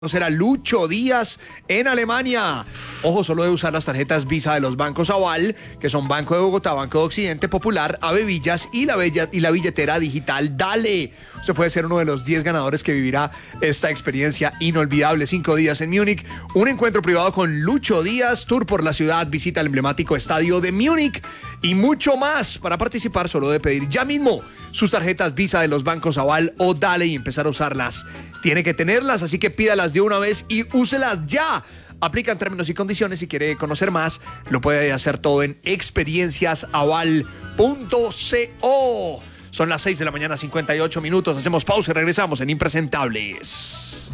Será Lucho Díaz en Alemania. Ojo, solo debe usar las tarjetas Visa de los bancos Aval, que son Banco de Bogotá, Banco de Occidente, Popular, Avevillas y la billetera digital Dale. Usted puede ser uno de los 10 ganadores que vivirá esta experiencia inolvidable. 5 días en Múnich, un encuentro privado con Lucho Díaz, tour por la ciudad, visita el emblemático estadio de Múnich y mucho más. Para participar solo debe pedir ya mismo sus tarjetas Visa de los bancos Aval o Dale y empezar a usarlas. Tiene que tenerlas, así que pídalas de una vez y úselas ya. Aplican términos y condiciones. Si quiere conocer más, lo puede hacer todo en experienciasaval.co. Son las 6 de la mañana, 58 minutos. Hacemos pausa y regresamos en Impresentables.